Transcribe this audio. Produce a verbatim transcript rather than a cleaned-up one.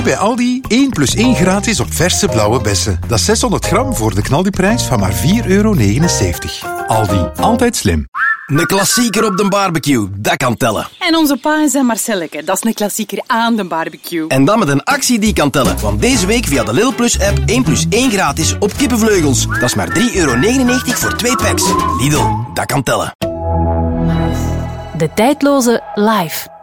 bij Aldi één plus één gratis op verse blauwe bessen. Dat is zeshonderd gram voor de knaldiprijs van maar vier euro negenenzeventig. Aldi, altijd slim. Een klassieker op de barbecue, dat kan tellen. En onze pa en zijn Marcelleke, dat is een klassieker aan de barbecue. En dan met een actie die kan tellen. Want deze week via de Lidl Plus app één plus één gratis op kippenvleugels. Dat is maar drie euro negenennegentig voor twee packs. Lidl, dat kan tellen. De tijdloze live.